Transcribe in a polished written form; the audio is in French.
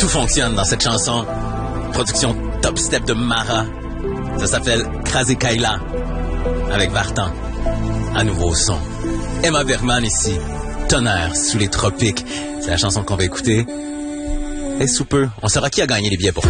Tout fonctionne dans cette chanson. Production top step de Mara. Ça s'appelle Krasé Kaila. Avec Vartan. À nouveau au son. Emma Berman ici. Tonnerre sous les tropiques. C'est la chanson qu'on va écouter. Et sous peu, on saura qui a gagné les billets pour